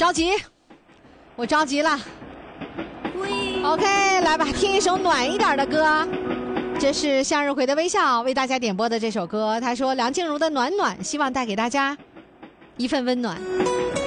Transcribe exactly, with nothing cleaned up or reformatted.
着急，我着急了。OK， 来吧，听一首暖一点的歌。这是向日葵的微笑为大家点播的这首歌。他说梁静茹的暖暖，希望带给大家一份温暖。